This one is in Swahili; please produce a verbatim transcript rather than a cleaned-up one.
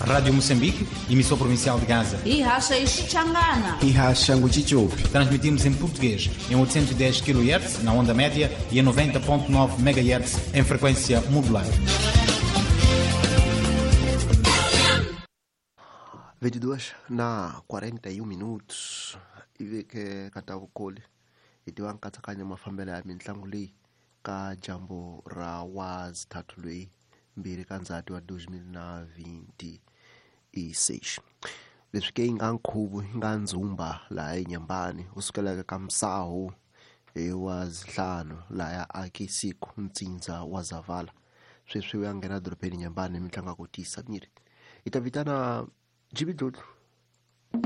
Rádio Moçambique, emissor provincial de Gaza. E racha Ixicangana. E racha Nguchichupi. Transmitimos em português em oitocentos e dez quilohertz na onda média e em noventa ponto nove megahertz em frequência modular. vinte e duas na quarenta e um minutos ivi ke katavu kole itiwa nkatsakanya mafambelo ya mitlangu leyi ka jambo ra wazi thatu lweyi mbirhi ka ndzhati wa dois mil vinte e seis. Leswi ke yi nga nkhuvo yi nga ndzumba laha eNyembani u sukelaka ka Msahu hi wa Zihlanu laha akisiku ntsindza wa Zavala sweswi u ya nghena dorobeni Nyembani mi tlanga ku tisa miri ita vitana Jimmy Dludlu